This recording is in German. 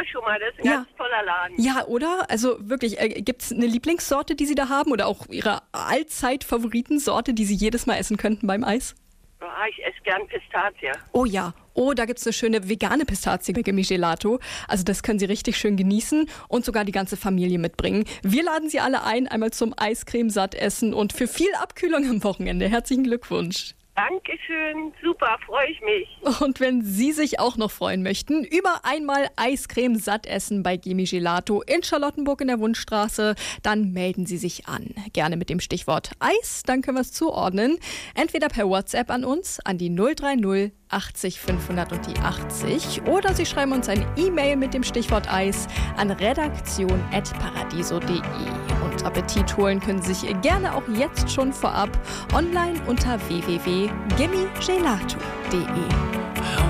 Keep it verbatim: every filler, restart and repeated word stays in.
da schon mal, das ist ein Ja. ganz toller Laden. Ja, oder? Also wirklich, äh, gibt es eine Lieblingssorte, die Sie da haben oder auch Ihre Allzeit-Favoritensorte, die Sie jedes Mal essen könnten beim Eis? Ah, ich esse gern Pistazie. Oh ja, oh, da gibt es eine schöne vegane Pistazie bei Gimme Gelato. Also das können Sie richtig schön genießen und sogar die ganze Familie mitbringen. Wir laden Sie alle ein, einmal zum Eiscreme-Satt-Essen und für viel Abkühlung am Wochenende. Herzlichen Glückwunsch. Dankeschön, super, freue ich mich. Und wenn Sie sich auch noch freuen möchten, über einmal Eiscreme satt essen bei Gimme Gelato in Charlottenburg in der Wunschstraße, dann melden Sie sich an. Gerne mit dem Stichwort Eis, dann können wir es zuordnen. Entweder per WhatsApp an uns, an die null drei null achtzig fünfhundert und die achtzig. Oder Sie schreiben uns eine E-Mail mit dem Stichwort Eis an redaktion at paradiso punkt de. Und Appetit holen können Sie sich gerne auch jetzt schon vorab online unter w w w punkt gimme gelato punkt de.